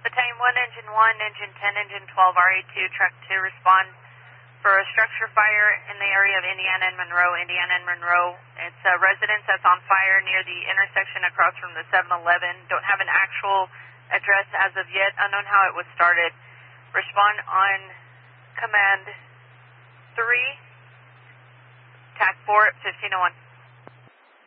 Battalion 1, Engine 1, Engine 10, Engine 12, RA2, Truck 2, respond for a structure fire in the area of Indiana and Monroe, It's a residence that's on fire near the intersection across from the 7-Eleven. Don't have an actual address as of yet. Unknown how it was started. Respond on command 3, TAC 4 at 1501.